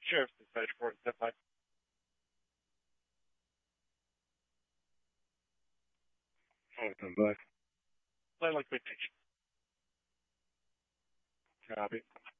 Sheriff's Dispatch Report, step 5. Stand by. Plan expectation. Copy.